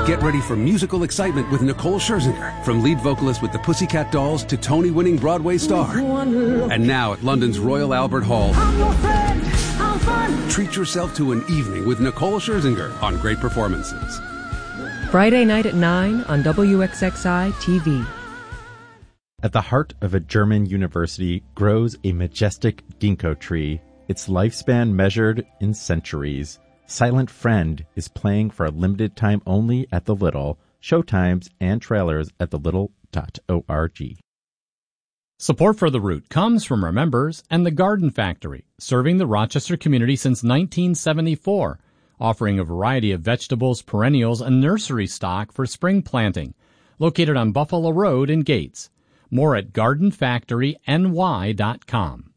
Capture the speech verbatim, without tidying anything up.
Get ready for musical excitement with Nicole Scherzinger, from lead vocalist with the Pussycat Dolls to Tony-winning Broadway star. And now at London's Royal Albert Hall, treat yourself to an evening with Nicole Scherzinger on Great Performances. Friday night at nine on W X X I T V. At the heart of a German university grows a majestic ginkgo tree, its lifespan measured in centuries. Silent Friend is playing for a limited time only at the Little. Showtimes and trailers at the little dot org. Support for The Root comes from our members and the Garden Factory, serving the Rochester community since nineteen seventy-four, offering a variety of vegetables, perennials, and nursery stock for spring planting. Located on Buffalo Road in Gates. More at garden factory n y dot com.